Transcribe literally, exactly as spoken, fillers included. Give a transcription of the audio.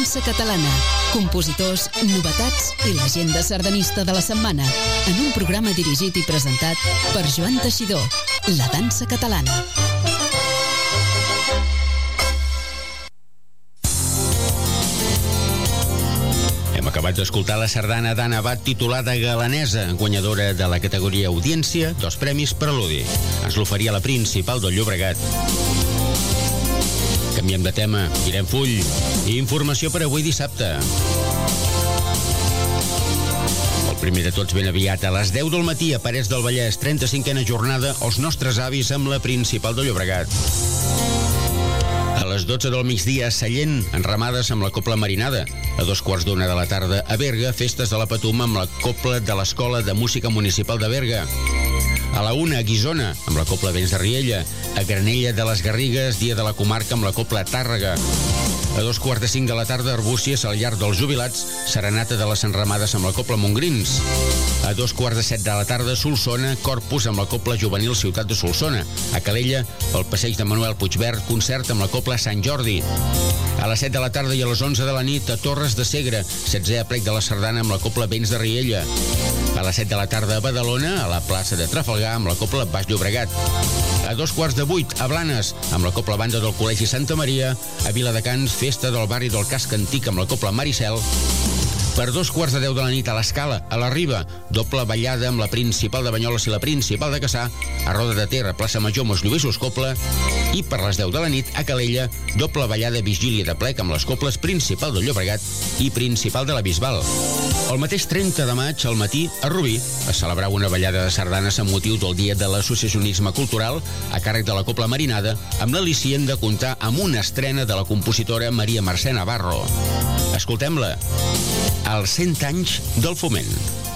dansa catalana, compositors, novetats i l'agenda sardanista de la setmana, en un programa dirigit i presentat per Joan Teixidor. La dansa catalana. Hem acabat d'escoltar la sardana d'Anna Abad titulada Galanesa, guanyadora de la categoria Audiència, dos premis Preludi. Ens l'oferia la Principal del Llobregat. Canviem de tema, girem full. Informació per avui dissabte. El primer de tots ben aviat, a les deu del matí, a Parets del Vallès, trenta-cinquena jornada, Els nostres avis amb la Principal del Llobregat. A les dotze del migdia, a Sallent, enramades amb la Copla Marinada. A dos quarts d'una de la tarda, a Berga, festes de la Patum amb la Copla de l'Escola de Música Municipal de Berga. A la una, a Guissona, amb la Copla Vents de Riella. A Granella de les Garrigues, dia de la comarca amb la Copla Tàrrega. A dos quarts de cinc de la tarda, a Arbúcies, al llarg dels jubilats, serenata de les enramades amb la Copla Montgrins. A dos quarts de set de la tarda, Solsona, Corpus amb la Copla Juvenil Ciutat de Solsona. A Calella, el passeig de Manuel Puigverd, concert amb la Copla Sant Jordi. A les set de la tarda i a les onze de la nit, a Torres de Segre, setzè aplec de la sardana amb la Copla Vents de Riella. A les set de la tarda, a Badalona, a la plaça de Trafalgar, amb la Copla Baix Llobregat. A dos quarts de vuit, a Blanes, amb la Copla Banda del Col·legi Santa Maria. A Viladecans, festa del barri del Casc Antic amb la Copla Maricel. Per dos quarts de deu de la nit, a l'Escala, a la Riba, doble ballada amb la Principal de Banyoles i la Principal de Cassà. A Roda de Ter, a Plaça Major, amb els Lluïsos Copla. I per les deu de la nit, a Calella, doble ballada vigília de plec amb les coples Principal del Llobregat i Principal de la Bisbal. El mateix trenta de maig, al matí, a Rubí, es celebrava una ballada de sardanes amb motiu del Dia de l'Associacionisme Cultural a càrrec de la Copla Marinada, amb l'al·licient de comptar amb una estrena de la compositora Maria Mercè Navarro. Escoltem-la. Els cent anys del foment.